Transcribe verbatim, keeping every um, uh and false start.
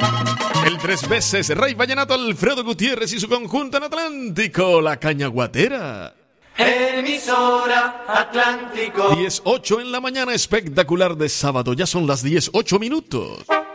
El tres veces Rey Vallenato Alfredo Gutiérrez y su conjunto en Atlántico, La Cañaguatera. Emisora Atlántico. diez ocho en la mañana, espectacular de sábado. Ya son las diez ocho minutos.